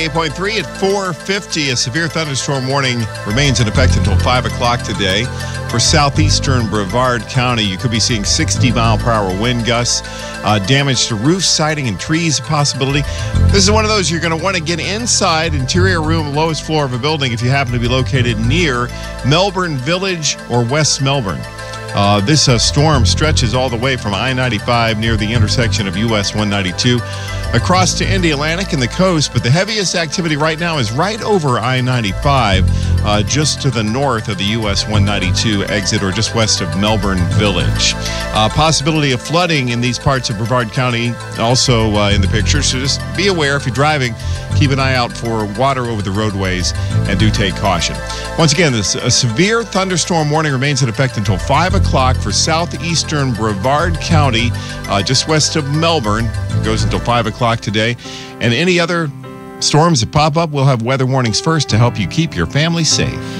98.3 at 4:50. A severe thunderstorm warning remains in effect until 5 o'clock today. For southeastern Brevard County, you could be seeing 60-mile-per-hour wind gusts. Damage to roofs, siding, and trees, a possibility. This is one of those you're going to want to get inside, interior room, lowest floor of a building if you happen to be located near Melbourne Village or West Melbourne. This storm stretches all the way from I-95 near the intersection of US 192 across to Indialantic and the coast, but the heaviest activity right now is right over I-95, just to the north of the US 192 exit or just west of Melbourne Village. Possibility of flooding in these parts of Brevard County also in the picture, so just be aware if you're driving. Keep an eye out for water over the roadways and do take caution. Once again, a severe thunderstorm warning remains in effect until 5 o'clock for southeastern Brevard County, just west of Melbourne. It goes until 5 o'clock today. And any other storms that pop up, we'll have weather warnings first to help you keep your family safe.